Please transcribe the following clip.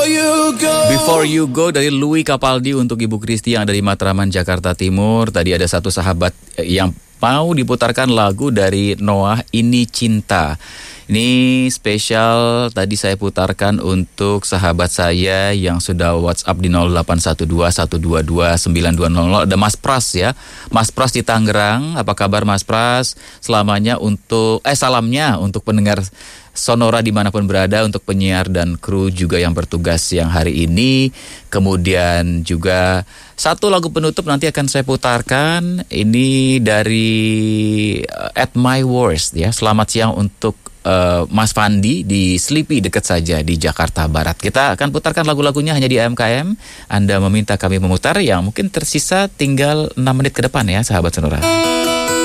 Before You Go dari Louis Capaldi untuk Ibu Kristi yang ada di Matraman, Jakarta Timur. Tadi ada satu sahabat yang mau diputarkan lagu dari Noah, Ini Cinta. Ini spesial tadi saya putarkan untuk sahabat saya yang sudah WhatsApp di 0812-122-9200. Ada Mas Pras ya. Mas Pras di Tangerang. Apa kabar Mas Pras? Salamnya untuk pendengar Sonora dimanapun berada, untuk penyiar dan kru juga yang bertugas siang hari ini. Kemudian juga satu lagu penutup nanti akan saya putarkan. Ini dari At My Worst ya. Selamat siang untuk Mas Fandi di Sleepy dekat saja di Jakarta Barat. Kita akan putarkan lagu-lagunya hanya di AMKM. Anda meminta kami memutar yang mungkin tersisa tinggal 6 menit ke depan ya sahabat Sonora.